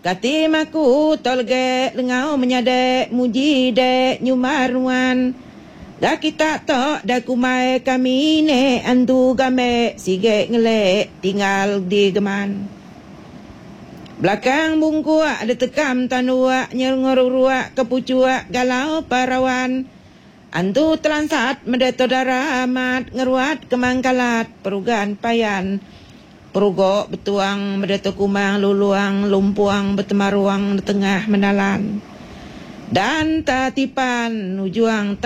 Katimaku tolge lengau menyadek muji dek nyumaruan. Da kita tok da kumai kami ne antu game sige ngelek tinggal di geman. Belakang bungkuak ada tekam tanuak nyerngorurua kepucuak galau parawan. Antu telansat mendeto darah amat ngeruat kemangkalat perugan payan. Perugok betuang mendeto kumang luluang lumpuang betemaruang di tengah menalan. Dan tatipan nujuang